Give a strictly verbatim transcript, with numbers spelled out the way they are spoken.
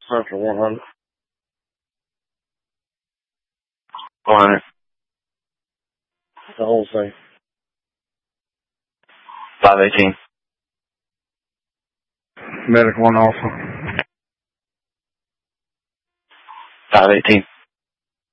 Central one hundred. one hundred. The whole thing. five eighteen. Medic one Alpha. five eighteen.